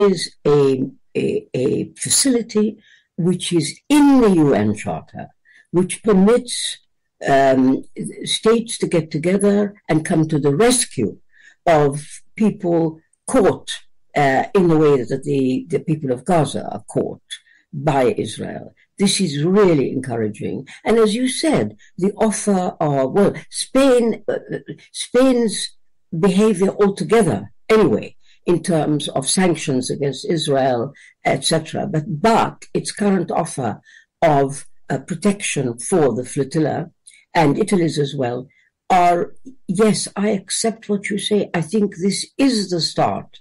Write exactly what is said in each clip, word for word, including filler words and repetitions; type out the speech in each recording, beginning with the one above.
is a, a, a facility which is in the U N Charter, which permits um, states to get together and come to the rescue of people caught uh, in the way that the, the people of Gaza are caught by Israel. This is really encouraging. And as you said, the offer of, well, Spain, uh, Spain's behavior altogether, anyway, in terms of sanctions against Israel, et cetera. But, but its current offer of uh, protection for the flotilla, and Italy's as well, are, yes, I accept what you say. I think this is the start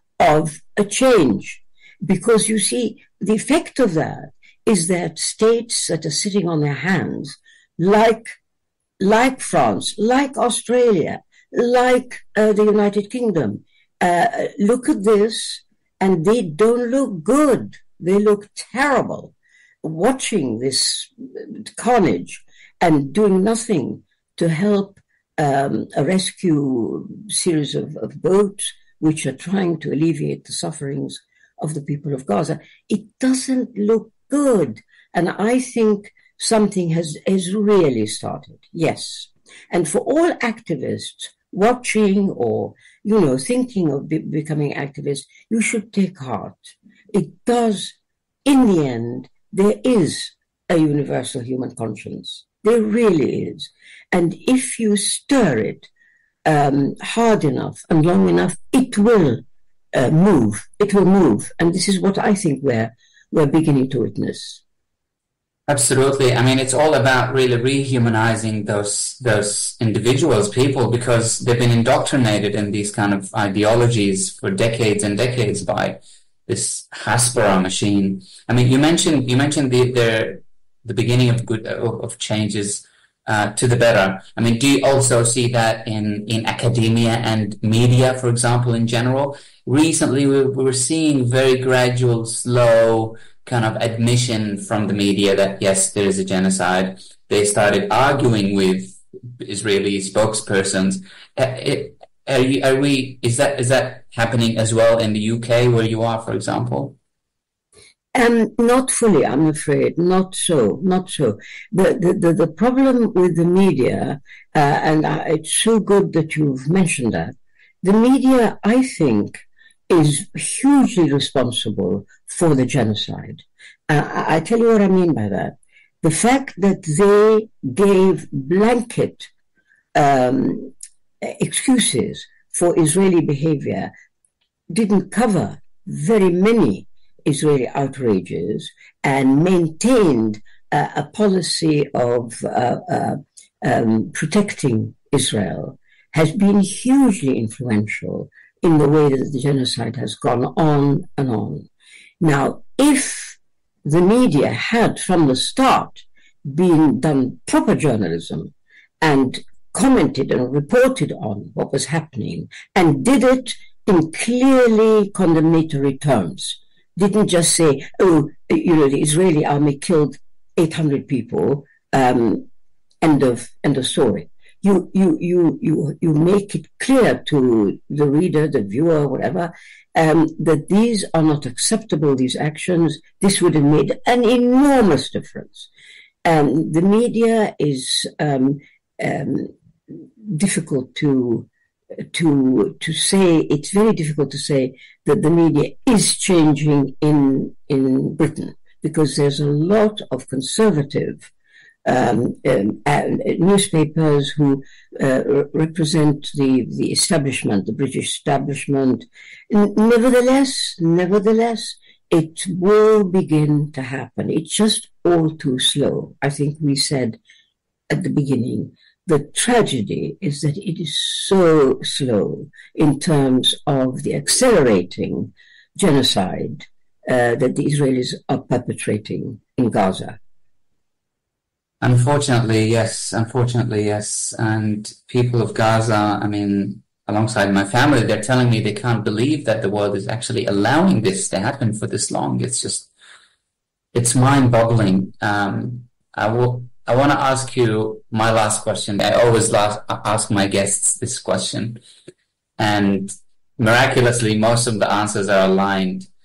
of a change, because you see, the effect of that is that states that are sitting on their hands, like, like France, like Australia, like uh, the United Kingdom, uh, look at this and they don't look good. They look terrible. Watching this carnage and doing nothing to help um, a rescue series of, of boats which are trying to alleviate the sufferings of the people of Gaza, it doesn't look good. And I think something has, has really started, yes. And for all activists watching or, you know, thinking of be- becoming activists, you should take heart. It does, in the end, there is a universal human conscience. There really is. And if you stir it um, hard enough and long enough, it will uh, move. It will move. And this is what I think we're, we're beginning to witness. Absolutely. I mean, it's all about really rehumanizing those those individuals, people, because they've been indoctrinated in these kind of ideologies for decades and decades by this Hasbara machine. I mean, you mentioned you mentioned the the, the beginning of good of, of changes uh, to the better. I mean, do you also see that in in academia and media, for example, in general? Recently, we, we were seeing very gradual, slow kind of admission from the media that, yes, there is a genocide. They started arguing with Israeli spokespersons. Are, you, are we, is that, is that happening as well in the U K where you are, for example? Um, not fully, I'm afraid. Not so, not so. The, the, the, the problem with the media, uh, and uh, it's so good that you've mentioned that, the media, I think, is hugely responsible for the genocide. Uh, I, I tell you what I mean by that. The fact that they gave blanket um, excuses for Israeli behavior didn't cover very many Israeli outrages and maintained uh, a policy of uh, uh, um, protecting Israel has been hugely influential in the way that the genocide has gone on and on. Now, if the media had from the start been done proper journalism and commented and reported on what was happening and did it in clearly condemnatory terms, didn't just say, oh, you know, the Israeli army killed eight hundred people, um, end of, end of story. You, you, you, you, you make it clear to the reader, the viewer, whatever, um, that these are not acceptable, these actions. This would have made an enormous difference. Um, the media is um, um, difficult to, to, to say, it's very difficult to say that the media is changing in, in Britain, because there's a lot of conservative Um, um, uh, newspapers who uh, represent the, the establishment, the British establishment. Nevertheless, nevertheless, it will begin to happen. It's just all too slow. I think we said at the beginning, the tragedy is that it is so slow in terms of the accelerating genocide uh, that the Israelis are perpetrating in Gaza. Unfortunately, yes. Unfortunately, yes. And people of Gaza, I mean, alongside my family, they're telling me they can't believe that the world is actually allowing this to happen for this long. It's just, it's mind-boggling. Um, I will, I want to ask you my last question. I always last, ask my guests this question. And miraculously, most of the answers are aligned.